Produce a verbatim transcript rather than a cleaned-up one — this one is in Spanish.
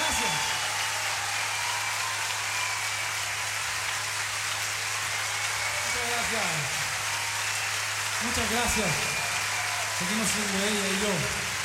Gracias. Muchas gracias. Muchas gracias. Seguimos siendo ella y yo.